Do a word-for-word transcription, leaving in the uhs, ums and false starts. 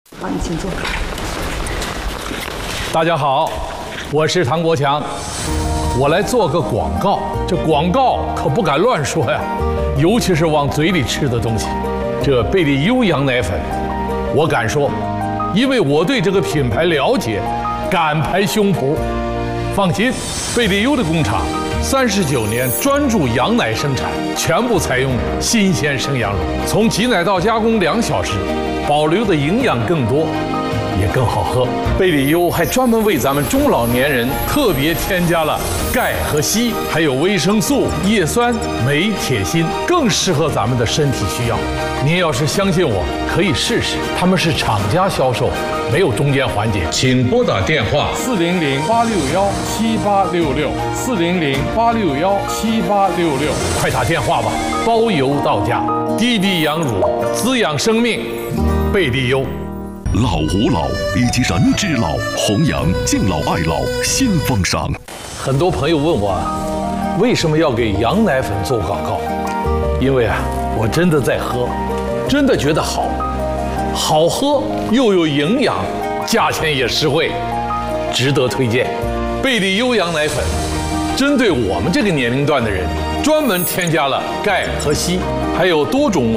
好，你请坐。 大家好，我是唐国强，我来做个广告。这广告可不敢乱说呀，尤其是往嘴里吃的东西。这贝利优羊奶粉，我敢说，因为我对这个品牌了解，敢拍胸脯。放心，贝利优的工厂三十九年专注羊奶生产，全部采用新鲜生羊乳，从挤奶到加工两小时，保留的营养更多，也更好喝。贝利优还专门为咱们中老年人特别添加了钙和硒，还有维生素、叶酸、镁、铁、锌，更适合咱们的身体需要。您要是相信我，可以试试。他们是厂家销售，没有中间环节。请拨打电话四零零八六幺七八六六四零零八六幺七八六六， 快打电话吧，包邮到家。滴滴羊乳，滋养生命，贝利优。 老吾老以及人之老，弘扬敬老爱老新风尚。 很多朋友问我，为什么要给羊奶粉做广告？因为啊，我真的在喝，真的觉得好，好喝又有营养，价钱也实惠，值得推荐。贝利优羊奶粉，针对我们这个年龄段的人，专门添加了钙和硒，还有多种